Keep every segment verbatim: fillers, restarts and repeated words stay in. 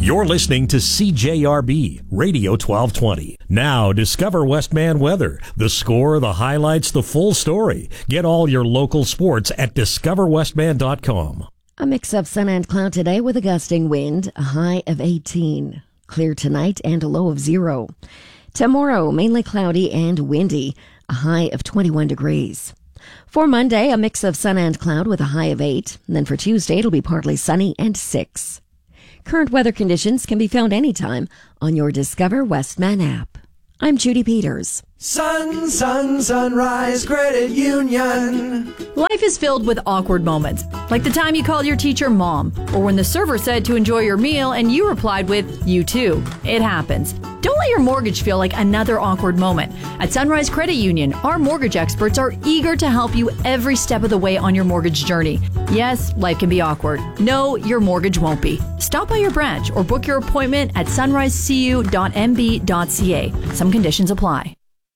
You're listening to C J R B Radio twelve twenty. Now, discover Westman weather, the score, the highlights, the full story. Get all your local sports at discover westman dot com. A mix of sun and cloud today with a gusting wind, a high of eighteen. Clear tonight and a low of zero. Tomorrow, mainly cloudy and windy, a high of twenty-one degrees. For Monday, a mix of sun and cloud with a high of eight. And then for Tuesday, it'll be partly sunny and six. Current weather conditions can be found anytime on your Discover Westman app. I'm Judy Peters. Sun, sun, sunrise, credit union. Life is filled with awkward moments, like the time you called your teacher mom, or when the server said to enjoy your meal and you replied with, you too. It happens. Don't let your mortgage feel like another awkward moment. At Sunrise Credit Union, our mortgage experts are eager to help you every step of the way on your mortgage journey. Yes, life can be awkward. No, your mortgage won't be. Stop by your branch or book your appointment at sunrise c u dot m b dot c a. Some conditions apply.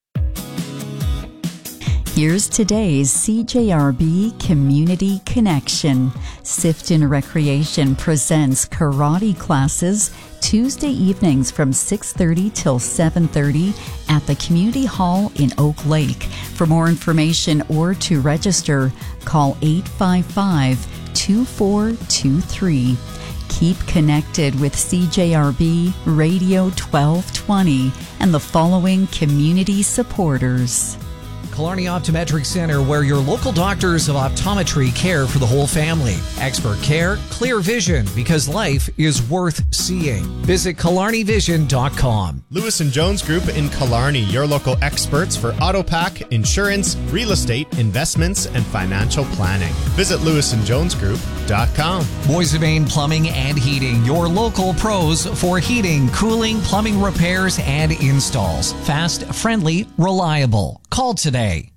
Here's today's C J R B Community Connection. Sifton Recreation presents karate classes Tuesday evenings from six thirty till seven thirty at the Community Hall in Oak Lake. For more information or to register, call eight five five, two four two three. Keep connected with C J R B Radio twelve twenty and the following community supporters. Killarney Optometric Center, where your local doctors of optometry care for the whole family. Expert care, clear vision, because life is worth seeing. Visit killarney vision dot com. Lewis and Jones Group in Killarney, your local experts for AutoPack, insurance, real estate, investments, and financial planning. Visit lewis and jones group dot com. Boys of Maine Plumbing and Heating, your local pros for heating, cooling, plumbing repairs, and installs. Fast, friendly, reliable. Call today.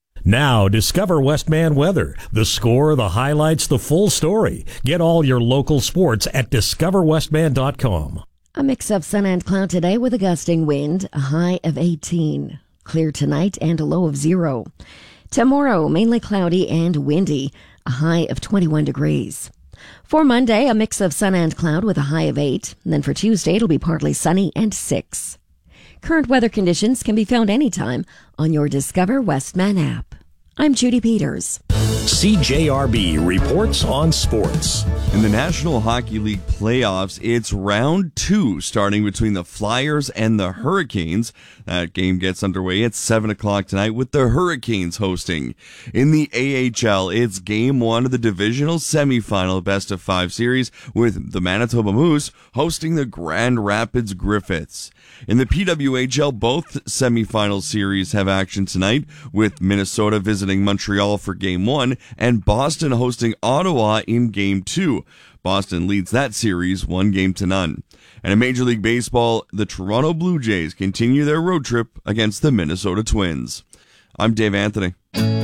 Now, discover Westman weather, the score, the highlights, the full story. Get all your local sports at discover westman dot com. A mix of sun and cloud today with a gusting wind, a high of eighteen. Clear tonight and a low of zero. Tomorrow, mainly cloudy and windy, a high of twenty-one degrees. For Monday, a mix of sun and cloud with a high of eight. And then for Tuesday, it'll be partly sunny and six. Current weather conditions can be found anytime on your Discover Westman app. I'm Judy Peters. C J R B reports on sports. In the National Hockey League playoffs, it's round two starting between the Flyers and the Hurricanes. That game gets underway at seven o'clock tonight with the Hurricanes hosting. In the A H L, it's game one of the divisional semifinal best of five series with the Manitoba Moose hosting the Grand Rapids Griffiths. In the P W H L, both semifinal series have action tonight with Minnesota visiting Montreal for game one and Boston hosting Ottawa in game two. Boston leads that series one game to none. And in Major League Baseball, the Toronto Blue Jays continue their road trip against the Minnesota Twins. I'm Dave Anthony.